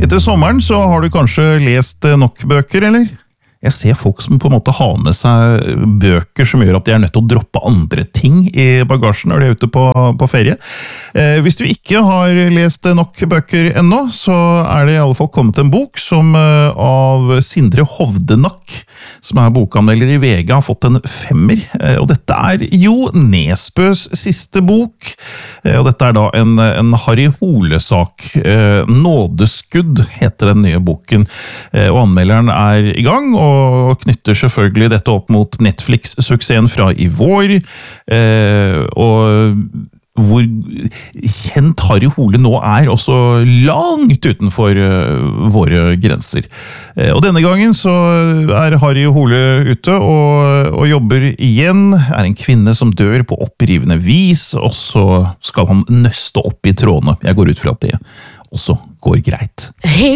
Etter sommeren så har du kanskje lest nok bøker, eller? Jeg ser folk som på en måte har med seg bøker som gjør at de er nødt til å droppe andre ting i bagasjen når de er ute på ferie. Hvis du ikke har lest nok bøker ennå, så er det i alle fall kommet en bok som av Sindre Hovdenak, som er bokanmelder i VG, har fått en 5-er. Og dette er Jo Nesbøs siste bok. Og dette er da en Harry Hole-sak. Nådeskudd heter den nye boken. Og anmelderen er i gang, og knytter selvfølgelig dette opp mot Netflix-suksessen fra i vår, og hvor kjent Harry Hole nå er, også langt utenfor våre grenser. Og denne gangen så er Harry Hole ute og jobber igjen, er en kvinne som dør på opprivende vis, og så skal han nøste opp i trådene. Jeg går ut fra at det også går greit.